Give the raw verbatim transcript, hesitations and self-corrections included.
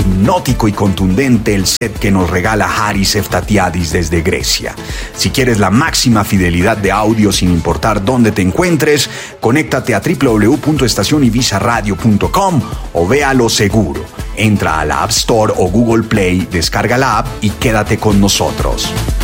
hipnótico y contundente el set que nos regala Haris Eftatiadis desde Grecia. Si quieres la máxima fidelidad de audio sin importar dónde te encuentres, conéctate a doble u doble u doble u punto estación ibiza radio punto com o véalo seguro. Entra a la App Store o Google Play, descarga la app y quédate con nosotros.